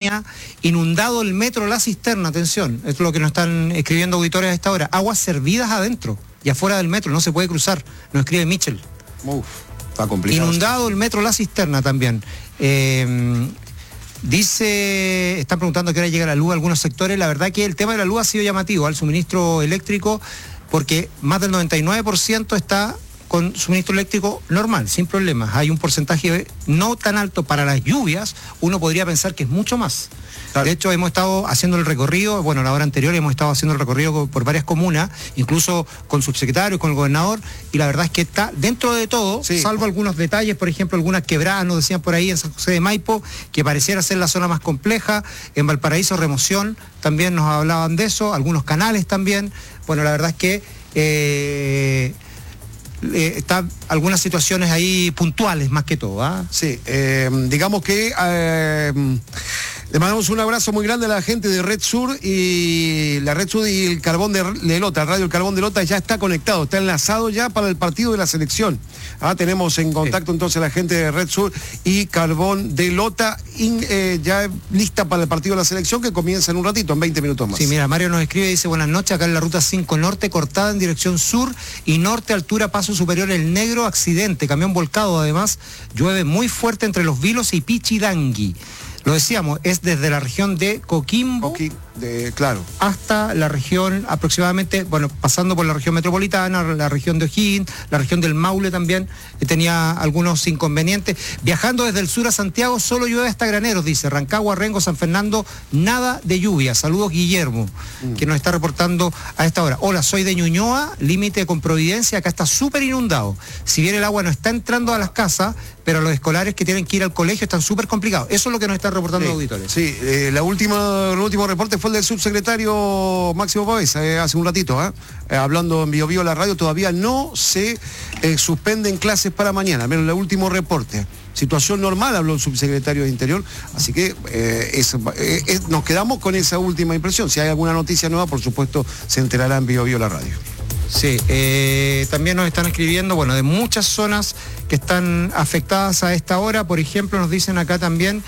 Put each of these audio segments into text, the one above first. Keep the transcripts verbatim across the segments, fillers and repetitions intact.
Viña, inundado el metro La Cisterna, atención, esto es lo que nos están escribiendo auditores a esta hora, aguas servidas adentro y afuera del metro, no se puede cruzar, nos escribe Mitchell. Uf, está complicado. Inundado el metro La Cisterna también. Eh, dice, están preguntando a qué hora llega la luz a algunos sectores, la verdad que el tema de la luz ha sido llamativo al suministro eléctrico, porque más del noventa y nueve por ciento está con suministro eléctrico normal, sin problemas. Hay un porcentaje no tan alto para las lluvias, uno podría pensar que es mucho más. Claro. De hecho, hemos estado haciendo el recorrido, bueno, la hora anterior hemos estado haciendo el recorrido por varias comunas, incluso con subsecretarios, con el gobernador, y la verdad es que está dentro de todo, sí, salvo algunos detalles, por ejemplo, algunas quebradas, nos decían por ahí en San José de Maipo, que pareciera ser la zona más compleja, en Valparaíso, Remoción, también nos hablaban de eso, algunos canales también. Bueno, la verdad es que eh, Eh, está algunas situaciones ahí puntuales más que todo, ¿ah? Sí, eh, digamos que eh, le mandamos un abrazo muy grande a la gente de Red Sur, y la Red Sur y el Carbón de, de Lota, el Radio El Carbón de Lota ya está conectado, está enlazado ya para el partido de la selección. Ah, tenemos en contacto sí. entonces a la gente de Red Sur y Carbón de Lota, in, eh, ya lista para el partido de la selección, que comienza en un ratito, en veinte minutos más. Sí, mira, Mario nos escribe y dice: buenas noches, acá en la ruta cinco Norte, cortada en dirección sur y norte, altura Paso Superior El Negro, accidente, camión volcado, además llueve muy fuerte entre Los Vilos y Pichidangui. Lo decíamos, es desde la región de Coquimbo, Coqui, de, claro, hasta la región aproximadamente, bueno, pasando por la región metropolitana, la región de O'Higgins, la región del Maule también, eh, tenía algunos inconvenientes. Viajando desde el sur a Santiago, solo llueve hasta Graneros, dice, Rancagua, Rengo, San Fernando, nada de lluvia. Saludos, Guillermo, mm. que nos está reportando a esta hora. Hola, soy de Ñuñoa, límite con Providencia, acá está súper inundado. Si bien el agua no está entrando a las casas, pero los escolares que tienen que ir al colegio están súper complicados. Eso es lo que nos están reportando sí, los auditores. Sí, eh, la última, el último reporte fue el del subsecretario Máximo Pavés, eh, hace un ratito, ¿eh? Eh, hablando en Bio Bio la radio, todavía no se eh, suspenden clases para mañana, al menos el último reporte. Situación normal, habló el subsecretario de Interior, así que eh, es, eh, es, nos quedamos con esa última impresión. Si hay alguna noticia nueva, por supuesto, se enterará en Bio Bio la radio. Sí, eh, también nos están escribiendo, bueno, de muchas zonas que están afectadas a esta hora. Por ejemplo, nos dicen acá también,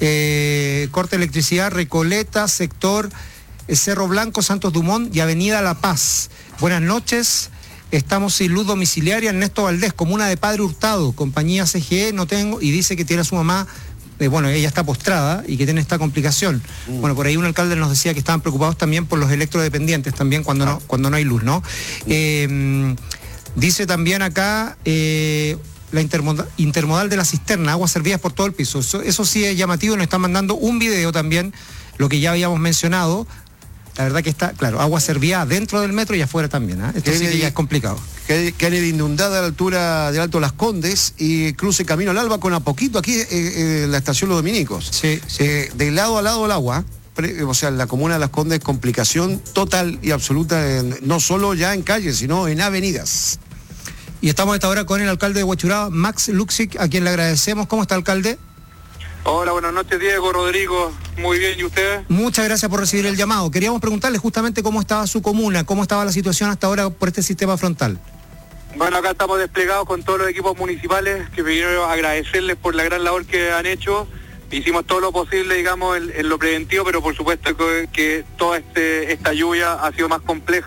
eh, corte de electricidad, Recoleta, sector eh, Cerro Blanco, Santos Dumont y Avenida La Paz. Buenas noches, estamos sin luz domiciliaria, Ernesto Valdés, comuna de Padre Hurtado, compañía C G E, no tengo, y dice que tiene a su mamá, eh, bueno, ella está postrada y que tiene esta complicación. Mm. Bueno, por ahí un alcalde nos decía que estaban preocupados también por los electrodependientes, también cuando, ah. no, cuando no hay luz, ¿no? Mm. Eh, dice también acá, eh, la intermodal, intermodal de La Cisterna, aguas servidas por todo el piso. Eso, eso sí es llamativo, nos están mandando un video también, lo que ya habíamos mencionado. La verdad que está, claro, agua servida dentro del metro y afuera también, ¿eh? Esto sí que ya es complicado. Kennedy inundada a la altura del Alto Las Condes y cruce camino al Alba con a poquito aquí eh, eh, la estación Los Dominicos. Sí, sí. Eh, de lado a lado el agua, pre, o sea, la comuna de Las Condes, complicación total y absoluta, en, no solo ya en calles, sino en avenidas. Y estamos a esta hora con el alcalde de Huachuraba, Max Luxic, a quien le agradecemos. ¿Cómo está, alcalde? Hola, buenas noches, Diego, Rodrigo. Muy bien, ¿y ustedes? Muchas gracias por recibir el llamado. Queríamos preguntarle justamente cómo estaba su comuna, cómo estaba la situación hasta ahora por este sistema frontal. Bueno, acá estamos desplegados con todos los equipos municipales, que vinieron a agradecerles por la gran labor que han hecho. Hicimos todo lo posible, digamos, en, en lo preventivo, pero por supuesto que, que toda este, esta lluvia ha sido más compleja.